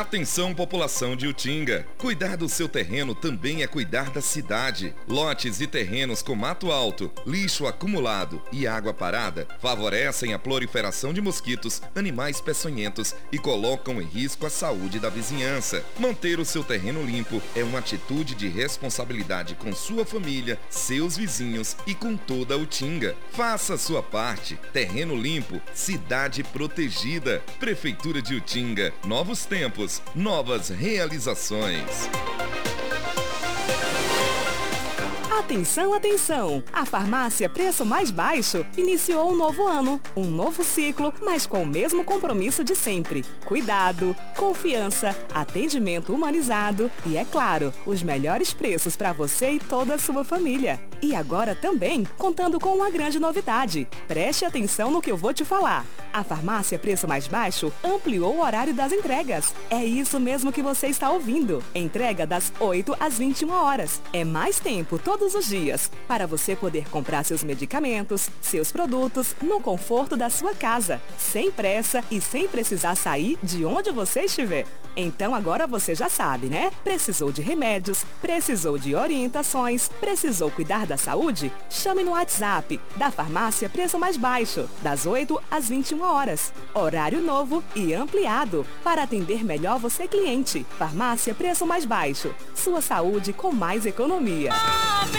Atenção, população de Utinga. Cuidar do seu terreno também é cuidar da cidade. Lotes e terrenos com mato alto, lixo acumulado e água parada favorecem a proliferação de mosquitos, animais peçonhentos e colocam em risco a saúde da vizinhança. Manter o seu terreno limpo é uma atitude de responsabilidade com sua família, seus vizinhos e com toda a Utinga. Faça a sua parte. Terreno limpo, cidade protegida. Prefeitura de Utinga. Novos tempos, novas realizações. Atenção, atenção! A farmácia Preço Mais Baixo iniciou um novo ano, um novo ciclo, mas com o mesmo compromisso de sempre. Cuidado, confiança, atendimento humanizado e, é claro, os melhores preços para você e toda a sua família. E agora também contando com uma grande novidade. Preste atenção no que eu vou te falar. A farmácia Preço Mais Baixo ampliou o horário das entregas. É isso mesmo que você está ouvindo. Entrega das 8 às 21 horas. É mais tempo todos os dias para você poder comprar seus medicamentos, seus produtos no conforto da sua casa, sem pressa e sem precisar sair de onde você estiver. Então agora você já sabe, né? Precisou de remédios, precisou de orientações, precisou cuidar da saúde? Chame no WhatsApp da farmácia Preço Mais Baixo, das 8 às 21 horas. Horário novo e ampliado para atender melhor você, cliente. Farmácia Preço Mais Baixo. Sua saúde com mais economia.